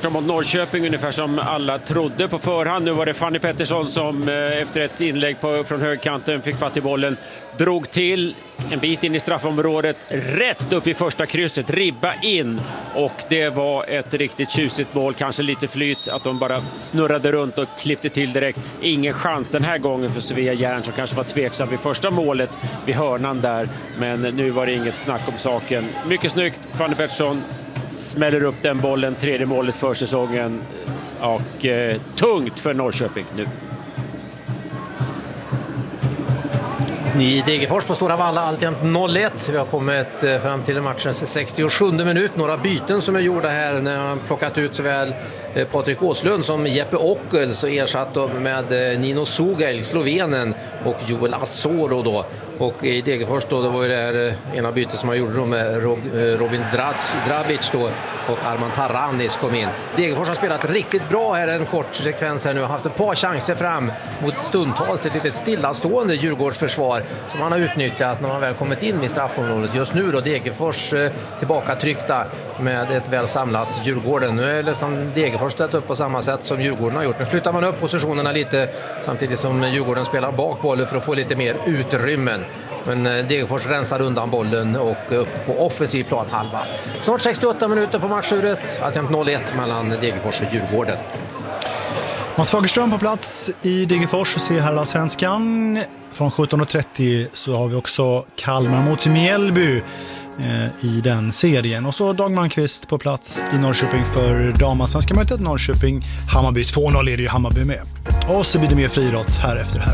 borta mot Norrköping, ungefär som alla trodde på förhand. Nu var det Fanny Pettersson som efter ett inlägg från högkanten fick fatt i bollen, drog till en bit in i straffområdet, rätt upp i första krysset, ribba in, och det var ett riktigt tjusigt mål. Kanske lite flyt att de bara snurrade runt och klippte till direkt. Ingen chans den här gången för Svea Järn, som kanske var tveksam vid första målet vid hörnan där, men nu var det inget snack om saken. Mycket snyggt, Fanny Pettersson smäller upp den bollen, tredje målet för säsongen, och tungt för Norrköping nu. I Degerfors på Stora Valla, alltjämt 0-1. Vi har kommit fram till matchens 67 minut. Några byten som är gjorda här när han plockat ut såväl Patrik Åslund som Jeppe Ockels och ersatt med Nino Sugail, Slovenen, och Joel Asoro då. Och i Degerfors då var det här ena bytet som man gjorde då med Robin Drabic då, och Arman Taranis kom in. Degerfors har spelat riktigt bra här, en kort sekvens här nu, har haft ett par chanser fram mot stundtals ett litet stillastående Djurgårdsförsvar som man har utnyttjat när man väl kommit in i straffområdet. Just nu då Degerfors tillbaka tryckta med ett väl samlat Djurgården. Nu är nästan Degerfors ställt upp på samma sätt som Djurgården har gjort. Nu flyttar man upp positionerna lite samtidigt som Djurgården spelar bak bollen för att få lite mer utrymmen. Men Degerfors rensar undan bollen och upp på offensiv plan halva. Snart 68 minuter på matchuret. Alltjämt 0-1 mellan Degerfors och Djurgården. Mats Fagerström på plats i Degerfors och ser här Allsvenskan. Från 17.30 så har vi också Kalmar mot Mjällby i den serien. Och så Dag Malmqvist på plats i Norrköping för damansvenska mötet. Norrköping-Hammarby 2-0 är det ju Hammarby med. Och så blir det mer friidrott här efter det här.